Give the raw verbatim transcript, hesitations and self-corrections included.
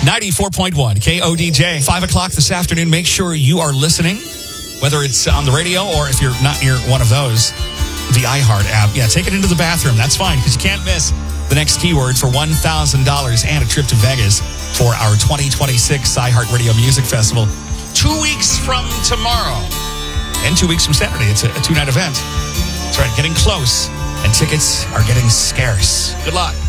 ninety-four point one K O D J. Five o'clock this afternoon. Make sure you are listening, whether it's on the radio or if you're not near one of those, the iHeart app. Yeah, take it into the bathroom. That's fine, because you can't miss the next keyword for one thousand dollars and a trip to Vegas for our twenty twenty-six iHeart Radio Music Festival. Two weeks from tomorrow and two weeks from Saturday. It's a, a two-night event. That's right, getting close, and tickets are getting scarce. Good luck.